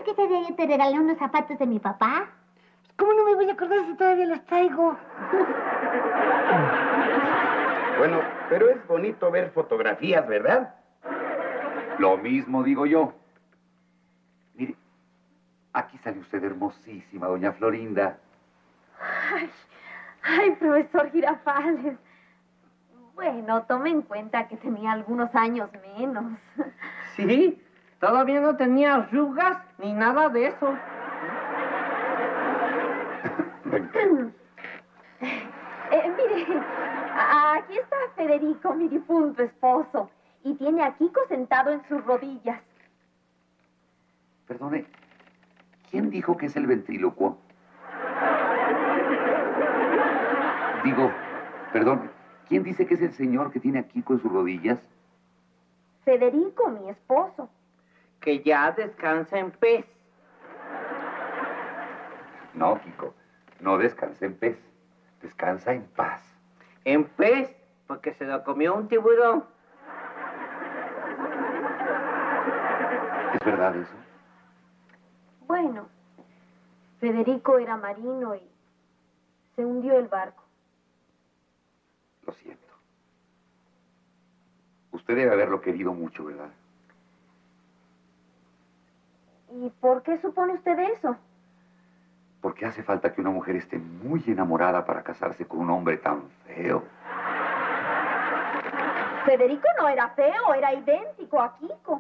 que ese día yo te regalé unos zapatos de mi papá? ¿Cómo no me voy a acordar si todavía los traigo? Bueno, pero es bonito ver fotografías, ¿verdad? Lo mismo digo yo. Mire, aquí sale usted hermosísima, doña Florinda. Ay, profesor Girafales. Bueno, tome en cuenta que tenía algunos años menos. Sí, todavía no tenía arrugas ni nada de eso. Mire, aquí está Federico, mi difunto esposo, y tiene a Kiko sentado en sus rodillas. Perdone, ¿quién dijo que es el ventrílocuo? Digo, perdón, ¿quién dice que es el señor que tiene a Kiko en sus rodillas? Federico, mi esposo. Que ya descansa en paz. No, Kiko, no descansa en paz, descansa en paz. En paz, porque se lo comió un tiburón. ¿Es verdad eso? Bueno, Federico era marino y se hundió el barco. Lo siento. Usted debe haberlo querido mucho, ¿verdad? ¿Y por qué supone usted eso? Porque hace falta que una mujer esté muy enamorada para casarse con un hombre tan feo. Federico no era feo, era idéntico a Kiko.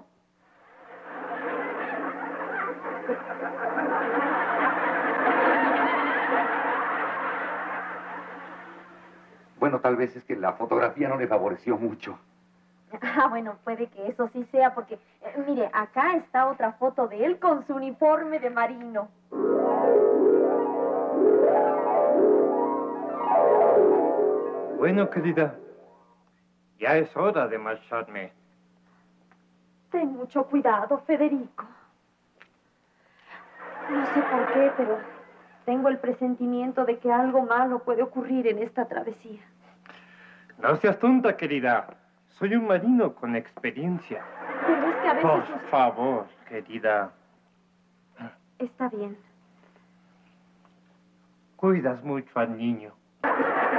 Bueno, tal vez es que la fotografía no le favoreció mucho. Bueno, puede que eso sí sea, porque, mire, acá está otra foto de él con su uniforme de marino. Bueno, querida, ya es hora de marcharme. Ten mucho cuidado, Federico. No sé por qué, pero tengo el presentimiento de que algo malo puede ocurrir en esta travesía. No seas tonta, querida. Soy un marino con experiencia. Pero es que a veces... Por favor, querida. Está bien. Cuidas mucho al niño.